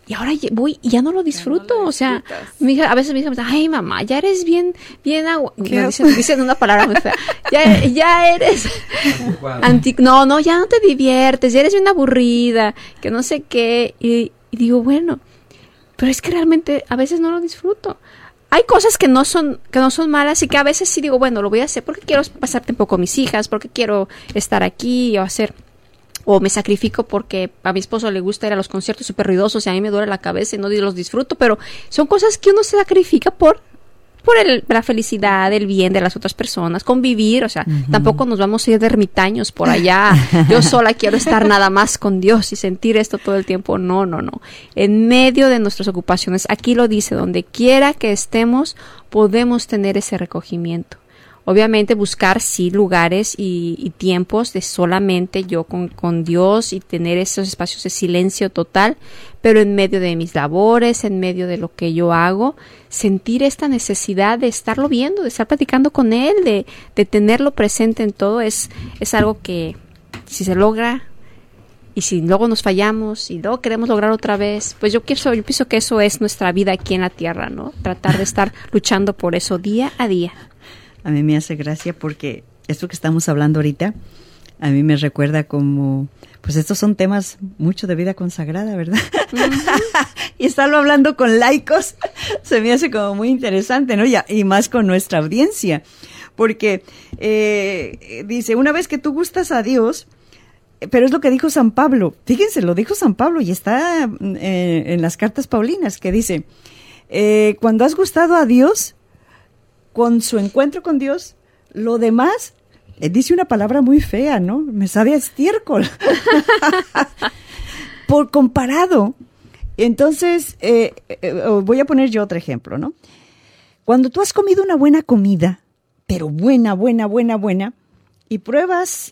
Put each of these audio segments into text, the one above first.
y ahora voy y ya no lo disfruto. No lo o sea, disfrutas. a veces mi hija me dice, ay, mamá, ya eres bien dicen una palabra muy fea. Ya eres no, ya no te diviertes, ya eres bien aburrida, que no sé qué. Y digo, bueno, pero es que realmente a veces no lo disfruto. Hay cosas que no son malas y que a veces sí digo, bueno, lo voy a hacer porque quiero pasar tiempo con mis hijas, porque quiero estar aquí o me sacrifico porque a mi esposo le gusta ir a los conciertos súper ruidosos y a mí me duele la cabeza y no los disfruto, pero son cosas que uno se sacrifica por la felicidad, el bien de las otras personas, convivir, o sea, tampoco nos vamos a ir de ermitaños por allá, yo sola quiero estar nada más con Dios y sentir esto todo el tiempo, no. En medio de nuestras ocupaciones, aquí lo dice, donde quiera que estemos, podemos tener ese recogimiento. Obviamente buscar, sí, lugares y tiempos de solamente yo con Dios y tener esos espacios de silencio total, pero en medio de mis labores, en medio de lo que yo hago, sentir esta necesidad de estarlo viendo, de estar platicando con Él, de tenerlo presente en todo, es algo que si se logra y si luego nos fallamos y luego queremos lograr otra vez, pues yo pienso que eso es nuestra vida aquí en la tierra, ¿no? Tratar de estar luchando por eso día a día. A mí me hace gracia porque esto que estamos hablando ahorita, a mí me recuerda como, pues estos son temas mucho de vida consagrada, ¿verdad? Y estarlo hablando con laicos se me hace como muy interesante, ¿no? Y más con nuestra audiencia, porque dice, una vez que tú gustas a Dios, pero es lo que dijo San Pablo, fíjense, lo dijo San Pablo y está en las cartas paulinas, que dice, cuando has gustado a Dios, con su encuentro con Dios, lo demás, dice una palabra muy fea, ¿no? Me sabe a estiércol. Por comparado. Entonces, voy a poner yo otro ejemplo, ¿no? Cuando tú has comido una buena comida, pero buena, y pruebas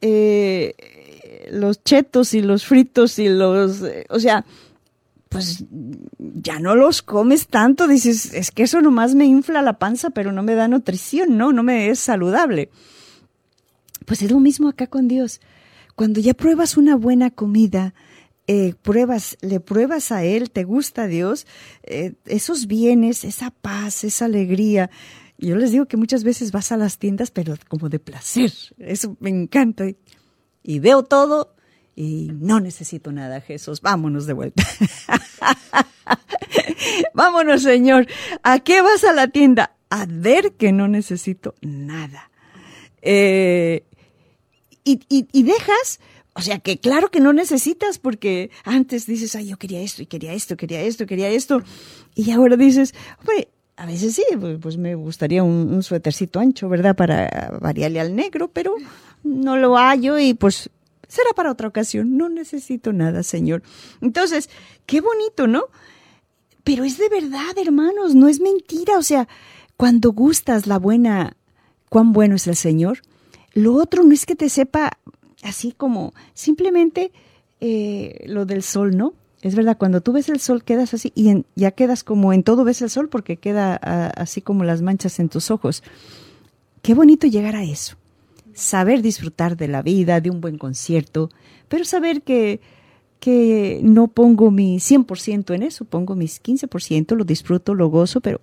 los chetos y los fritos y o sea, pues ya no los comes tanto, dices, es que eso nomás me infla la panza, pero no me da nutrición, no me es saludable. Pues es lo mismo acá con Dios. Cuando ya pruebas una buena comida, le pruebas a Él, te gusta a Dios, esos bienes, esa paz, esa alegría. Yo les digo que muchas veces vas a las tiendas, pero como de placer, eso me encanta. Y veo todo. Y no necesito nada, Jesús. Vámonos de vuelta. Vámonos, Señor. ¿A qué vas a la tienda? A ver que no necesito nada. Y dejas, o sea, que claro que no necesitas, porque antes dices, ay, yo quería esto, y quería esto. Y ahora dices, hombre, a veces sí, pues me gustaría un suétercito ancho, ¿verdad? Para variarle al negro, pero no lo hallo y pues será para otra ocasión, no necesito nada, Señor. Entonces, qué bonito, ¿no? Pero es de verdad, hermanos, no es mentira. O sea, cuando gustas cuán bueno es el Señor, lo otro no es que te sepa así como simplemente lo del sol, ¿no? Es verdad, cuando tú ves el sol quedas así y ya quedas como en todo ves el sol porque queda así como las manchas en tus ojos. Qué bonito llegar a eso. Saber disfrutar de la vida, de un buen concierto, pero saber que no pongo mi 100% en eso, pongo mis 15%, lo disfruto, lo gozo, pero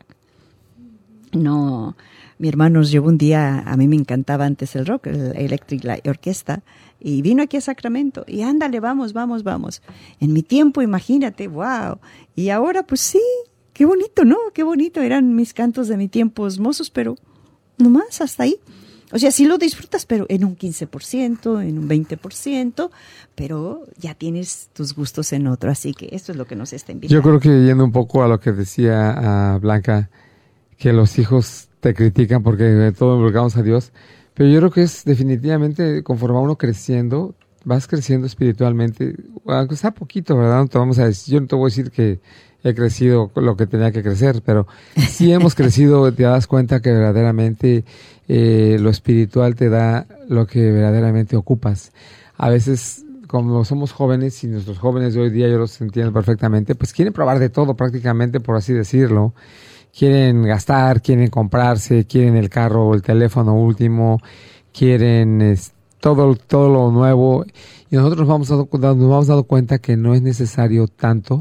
no. Mi hermano nos llevó un día, a mí me encantaba antes el rock, el Electric Light Orchestra, y vino aquí a Sacramento, y ándale, vamos. En mi tiempo, imagínate, wow. Y ahora, pues sí, qué bonito, ¿no? Qué bonito, eran mis cantos de mi tiempo mozos, pero nomás hasta ahí. O sea, sí lo disfrutas, pero en un 15%, en un 20%, pero ya tienes tus gustos en otro. Así que esto es lo que nos está invitando. Yo creo que yendo un poco a lo que decía Blanca, que los hijos te critican porque todo involucramos a Dios, pero yo creo que es definitivamente conforme uno creciendo, vas creciendo espiritualmente, aunque sea poquito, ¿verdad? No te vamos a decir, yo no te voy a decir que he crecido lo que tenía que crecer, pero sí hemos crecido, te das cuenta que verdaderamente lo espiritual te da lo que verdaderamente ocupas. A veces, como somos jóvenes, y nuestros jóvenes de hoy día, yo los entiendo perfectamente, pues quieren probar de todo prácticamente, por así decirlo. Quieren gastar, quieren comprarse, quieren el carro o el teléfono último, quieren todo lo nuevo. Y nosotros nos vamos dando cuenta que no es necesario tanto